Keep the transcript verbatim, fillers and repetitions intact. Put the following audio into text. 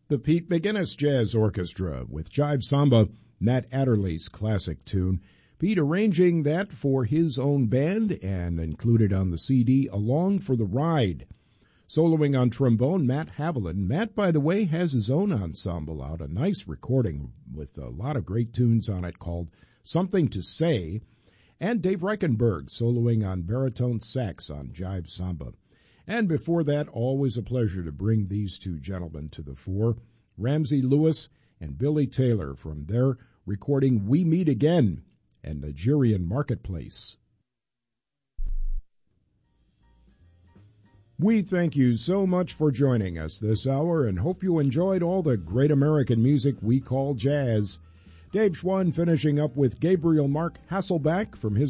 The Pete McGinnis Jazz Orchestra with Jive Samba, Matt Adderley's classic tune. Pete arranging that for his own band and included on the C D Along for the Ride. Soloing on trombone, Matt Haviland. Matt, by the way, has his own ensemble out, a nice recording with a lot of great tunes on it called Something to Say. And Dave Reichenberg soloing on baritone sax on Jive Samba. And before that, always a pleasure to bring these two gentlemen to the fore, Ramsey Lewis and Billy Taylor from their recording We Meet Again and Nigerian Marketplace. We thank you so much for joining us this hour and hope you enjoyed all the great American music we call jazz. Dave Schwann finishing up with Gabriel Mark Hasselback from his